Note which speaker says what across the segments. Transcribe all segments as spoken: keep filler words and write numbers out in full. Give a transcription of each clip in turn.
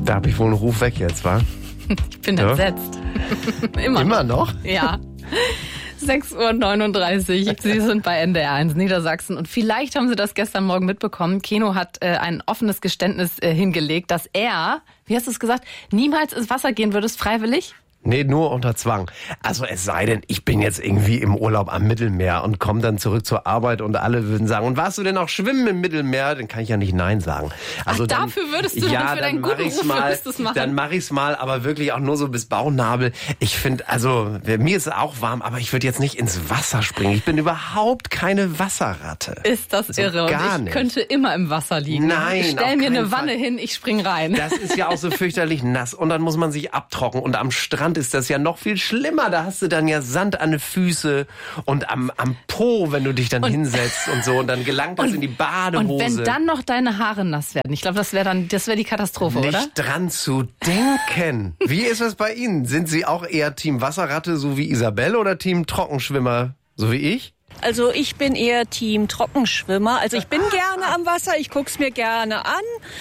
Speaker 1: Da habe ich wohl einen Ruf weg jetzt, wa?
Speaker 2: Ich bin
Speaker 1: Ja.
Speaker 2: entsetzt. Immer,
Speaker 1: Immer noch?
Speaker 2: Ja. sechs Uhr neununddreißig. Sie sind bei N D R eins Niedersachsen. Und vielleicht haben Sie das gestern Morgen mitbekommen. Keno hat äh, ein offenes Geständnis äh, hingelegt, dass er, wie hast du es gesagt, niemals ins Wasser gehen würdest, freiwillig?
Speaker 1: Nee, nur unter Zwang. Also es sei denn, ich bin jetzt irgendwie im Urlaub am Mittelmeer und komme dann zurück zur Arbeit und alle würden sagen, und warst du denn auch schwimmen im Mittelmeer? Dann kann ich ja nicht Nein sagen. Also
Speaker 2: Ach,
Speaker 1: dann,
Speaker 2: dafür würdest du
Speaker 1: ja,
Speaker 2: für deinen
Speaker 1: dann
Speaker 2: guten
Speaker 1: mach ich's
Speaker 2: Ruf
Speaker 1: mal,
Speaker 2: würdest du's machen.
Speaker 1: Dann mache ich's mal, aber wirklich auch nur so bis Bauchnabel. Ich finde, also mir ist es auch warm, aber ich würde jetzt nicht ins Wasser springen. Ich bin überhaupt keine Wasserratte.
Speaker 2: Ist das
Speaker 1: So
Speaker 2: irre?
Speaker 1: gar
Speaker 2: Und ich
Speaker 1: nicht.
Speaker 2: könnte immer im Wasser liegen.
Speaker 1: Nein,
Speaker 2: Ich
Speaker 1: auf
Speaker 2: stell mir
Speaker 1: keinen
Speaker 2: eine Wanne
Speaker 1: Fall.
Speaker 2: hin, ich spring rein.
Speaker 1: Das ist ja auch so fürchterlich nass und dann muss man sich abtrocknen und am Strand ist das ja noch viel schlimmer. Da hast du dann ja Sand an den Füßen und am, am Po, wenn du dich dann
Speaker 2: Und-
Speaker 1: hinsetzt und so und dann gelangt das in die Badehose.
Speaker 2: Und wenn dann noch deine Haare nass werden, ich glaube, das wäre dann, das wäre die Katastrophe,
Speaker 1: Nicht
Speaker 2: oder?
Speaker 1: dran zu denken. Wie ist es bei Ihnen? Sind Sie auch eher Team Wasserratte, so wie Isabelle, oder Team Trockenschwimmer, so wie ich?
Speaker 3: Also ich bin eher Team Trockenschwimmer. Also ich bin gerne am Wasser, ich guck's mir gerne an,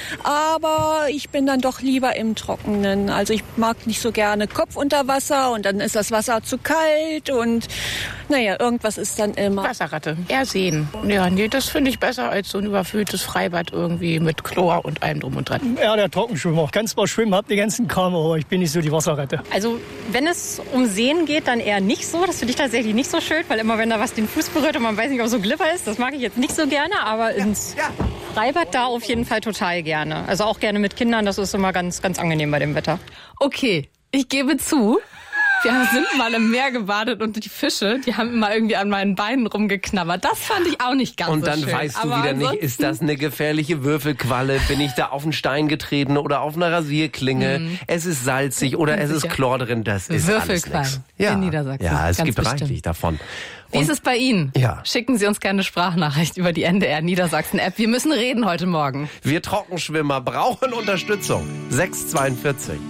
Speaker 3: aber ich bin dann doch lieber im Trockenen. Also ich mag nicht so gerne Kopf unter Wasser und dann ist das Wasser zu kalt und naja, irgendwas ist dann immer.
Speaker 4: Wasserratte, eher sehen. Ja, nee, das finde ich besser als so ein überfülltes Freibad irgendwie mit Chlor und allem drum und dran.
Speaker 5: Ja, der Trockenschwimmer. Ganz zwar schwimmen, hab den ganzen Kram, aber ich bin nicht so die Wasserratte.
Speaker 6: Also wenn es um Seen geht, dann eher nicht so. Das finde ich tatsächlich nicht so schön, weil immer wenn da was den Fuß berührt und man weiß nicht, ob so Glibber ist, das mag ich jetzt nicht so gerne, aber ins Freibad da auf jeden Fall total gerne. Also auch gerne mit Kindern, das ist immer ganz, ganz angenehm bei dem Wetter.
Speaker 2: Okay, ich gebe zu, wir sind mal im Meer gebadet und die Fische, die haben mal irgendwie an meinen Beinen rumgeknabbert. Das fand ich auch nicht ganz
Speaker 1: Und
Speaker 2: so
Speaker 1: dann
Speaker 2: schön.
Speaker 1: weißt du
Speaker 2: Aber
Speaker 1: wieder nicht,
Speaker 2: ansonsten-
Speaker 1: ist das eine gefährliche Würfelqualle? Bin ich da auf einen Stein getreten oder auf einer Rasierklinge? Es ist salzig oder es ist
Speaker 2: Sicher.
Speaker 1: Chlor drin, das ist alles
Speaker 2: Würfelquallen
Speaker 1: nix.
Speaker 2: in Niedersachsen,
Speaker 1: Ja, es
Speaker 2: ganz
Speaker 1: gibt
Speaker 2: bestimmt.
Speaker 1: reichlich davon.
Speaker 2: Wie ist
Speaker 1: Und-
Speaker 2: es bei Ihnen?
Speaker 1: Ja.
Speaker 2: Schicken Sie uns gerne eine Sprachnachricht über die N D R Niedersachsen App. Wir müssen reden heute Morgen.
Speaker 1: Wir Trockenschwimmer brauchen Unterstützung. sechs zweiundvierzig